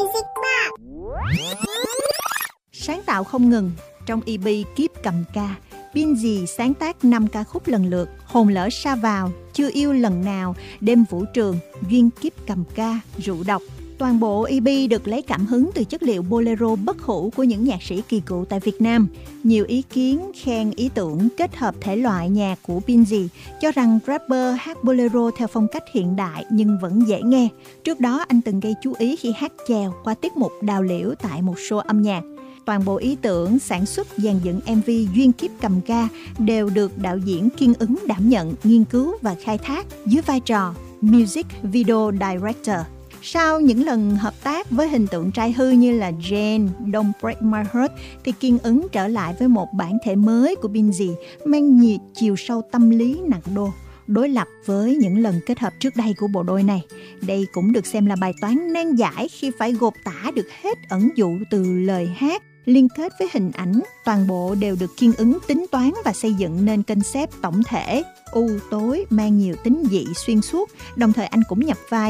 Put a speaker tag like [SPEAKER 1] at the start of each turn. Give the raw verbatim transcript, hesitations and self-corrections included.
[SPEAKER 1] Music Box.
[SPEAKER 2] Sáng tạo không ngừng. Trong e pê Kiếp Cầm Ca, Binz sáng tác năm ca khúc lần lượt: Hồn Lỡ Sa Vào, Chưa Yêu Lần Nào, Đêm Vũ Trường, Duyên Kiếp Cầm Ca, Rượu Độc. Toàn bộ e pê được lấy cảm hứng từ chất liệu bolero bất hủ của những nhạc sĩ kỳ cựu tại Việt Nam. Nhiều ý kiến khen ý tưởng kết hợp thể loại nhạc của Binz, cho rằng rapper hát bolero theo phong cách hiện đại nhưng vẫn dễ nghe. Trước đó anh từng gây chú ý khi hát chèo qua tiết mục Đào Liễu tại một show âm nhạc. Toàn bộ ý tưởng, sản xuất, dàn dựng em vê Duyên Kiếp Cầm Ca đều được đạo diễn Kiên Ứng đảm nhận, nghiên cứu và khai thác dưới vai trò Music Video Director. Sau những lần hợp tác với hình tượng trai hư như là Jane, Don't Break My Heart, thì Kiên Ứng trở lại với một bản thể mới của Binz mang nhiều chiều sâu tâm lý nặng đô, đối lập với những lần kết hợp trước đây của bộ đôi này. Đây cũng được xem là bài toán nan giải khi phải gộp tả được hết ẩn dụ từ lời hát liên kết với hình ảnh. Toàn bộ đều được Kiên Ứng tính toán và xây dựng nên concept tổng thể u tối mang nhiều tính dị xuyên suốt. Đồng thời anh cũng nhập vai